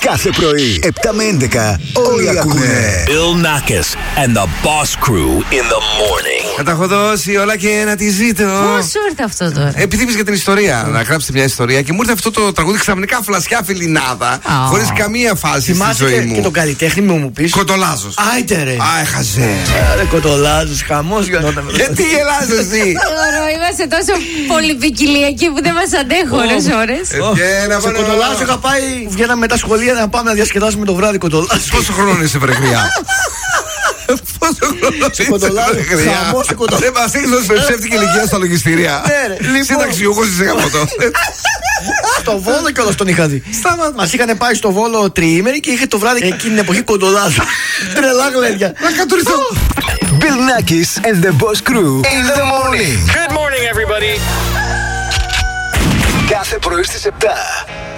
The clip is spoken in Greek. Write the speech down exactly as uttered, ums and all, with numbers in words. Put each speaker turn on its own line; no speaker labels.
Κάθε πρωί, επτά με έντεκα, όλοι ακούνε.
Bill Nackis and the Boss Crew in the morning.
Θα τα έχω δώσει όλα και να τη ζήτω.
Πώς σου ήρθε αυτό τώρα?
Επειδή είπες για την ιστορία, να γράψετε μια ιστορία και μου ήρθε αυτό το τραγούδι ξαφνικά φλασιά φιλινάδα,
Oh.
χωρίς καμία φάση στη ζωή
και,
μου.
και τον καλλιτέχνη μου μου πεις.
Κοτολάζος.
Άιτε ρε.
Α, έχαζε.
Ρε Κοτολάζος, χαμός γινόταν.
Γιατί γελάς εσύ?
Τώρα είμαστε τόσο πολυπικιλιακοί που δεν μας αντέχω ώρες ώρες.
Σε Κοτολάζο είχα πάει, βγαίναμε μετά σχολεία να πάμε να διασκεδάσουμε το βράδυ Κοτολάζο.
Πόσο χρόνο είσαι βρεγριά? Πόσο χρόνο είσαι
Κοτολάζο,
βρεγριά?
χαμός σε Κοτολάζο.
Δεν μας έχεις δώσει με ψεύτικη ηλικία στα λογιστήρια.
Ναι, ρε, λοιπόν.
Συνταξιούχος είσαι γαμώτο.
Στο Βόλο κιόλας τον είχα δει. Μας είχαν πάει στο Βόλο τριήμερη και είχε το βράδυ εκείνη την εποχή Κοτολάζο. Τρελά γλέντια.
Να κατουριστώ.
Bill Nackis and the Boss Crew in the morning.
Good morning, everybody.
Κάθε πρωί στις επτά.